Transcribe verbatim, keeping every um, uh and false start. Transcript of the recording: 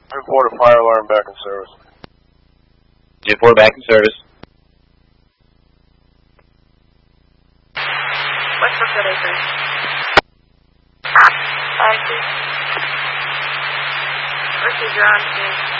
Report a fire alarm back in service. Report back in service. What's for good acres? Five, two. Receive your on scene.